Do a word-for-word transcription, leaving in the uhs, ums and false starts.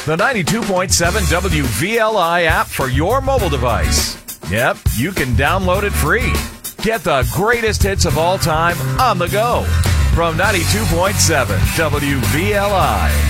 the ninety-two point seven W V L I app for your mobile device. Yep, you can download it free. Get the greatest hits of all time on the go from ninety-two point seven W V L I.